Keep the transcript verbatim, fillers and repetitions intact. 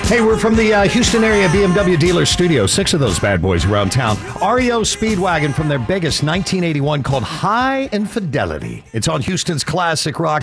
Hey, we're from the uh, Houston area B M W dealer studio. Six of those bad boys around town. R E O Speedwagon from their biggest nineteen eighty-one called High Infidelity. It's on Houston's classic rock.